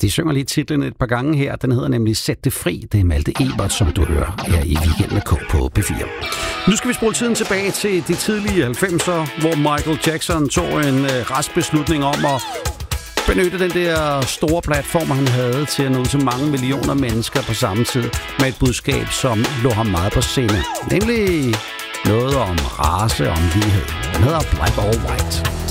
de synger lige titlen et par gange her. Den hedder nemlig Sæt det fri. Det er Malte Ebert, som du hører her i Weekend med K på P4. Nu skal vi spole tiden tilbage til de tidlige 90'er, hvor Michael Jackson tog en rask beslutning om at benytte den der store platform, han havde til at nå til mange millioner mennesker på samme tid med et budskab, som lå ham meget på scene. Nemlig noget om race og om lighed. Den hedder Black or White.